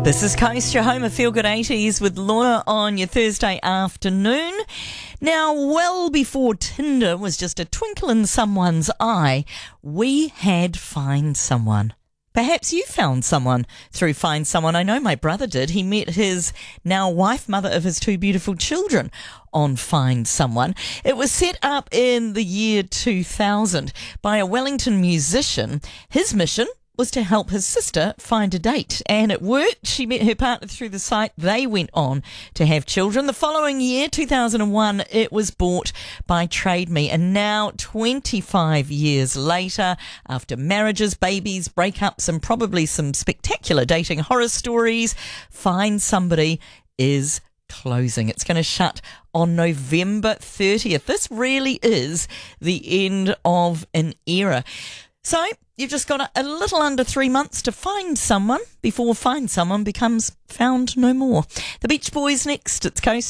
This is Coast, your home of Feel Good 80s with Lorna on your Thursday afternoon. Now, well before Tinder was just a twinkle in someone's eye, we had Find Someone. Perhaps you found someone through Find Someone. I know my brother did. He met his now wife, mother of his two beautiful children, on Find Someone. It was set up in the year 2000 by a Wellington musician. His mission was to help his sister find a date, and it worked. She met her partner through the site. They went on to have children. The following year, 2001, it was bought by Trade Me, and now 25 years later, after marriages, babies, breakups, and probably some spectacular dating horror stories, Find Somebody is closing. It's going to shut on November 30th. This really is the end of an era. So you've just got a little under 3 months to find someone before Find Someone becomes Found No More. The Beach Boys next. It's Coast.